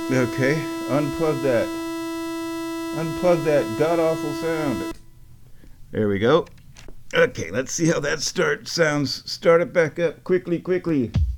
Okay, unplug that. Unplug that god-awful sound. There we go. Okay, let's see how that sounds. Start it back up quickly, quickly.